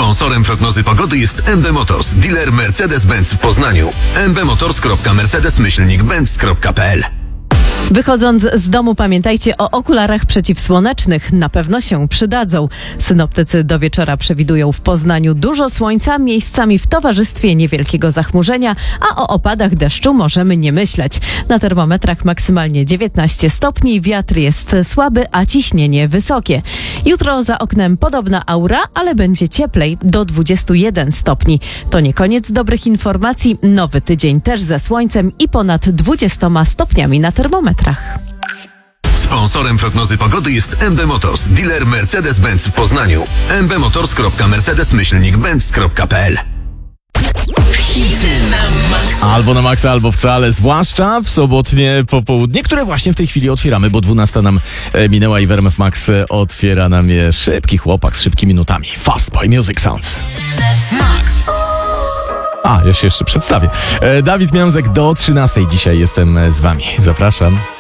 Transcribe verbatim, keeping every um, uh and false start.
Sponsorem prognozy pogody jest M B Motors, dealer Mercedes-Benz w Poznaniu. m b motors kropka mercedes myślnik benz kropka p l. Wychodząc z domu pamiętajcie o okularach przeciwsłonecznych. Na pewno się przydadzą. Synoptycy do wieczora przewidują w Poznaniu dużo słońca, miejscami w towarzystwie niewielkiego zachmurzenia, a o opadach deszczu możemy nie myśleć. Na termometrach maksymalnie dziewiętnaście stopni, wiatr jest słaby, a ciśnienie wysokie. Jutro za oknem podobna aura, ale będzie cieplej do dwudziestu jeden stopni. To nie koniec dobrych informacji. Nowy tydzień też ze słońcem i ponad dwudziestoma stopniami na termometrach. Sponsorem prognozy pogody jest M B Motors, dealer Mercedes-Benz w Poznaniu. m b motors kropka mercedes myślnik benz kropka p l. Hity na maksa. Albo na maksa, albo wcale, zwłaszcza w sobotnie popołudnie, które właśnie w tej chwili otwieramy, bo dwunasta nam e, minęła i w R M F Max otwiera nam je szybki chłopak z szybkimi nutami. Fast Boy Music Sounds. Max. A, ja się jeszcze przedstawię. E, Dawid Miązek do trzynastej dzisiaj jestem z wami. Zapraszam.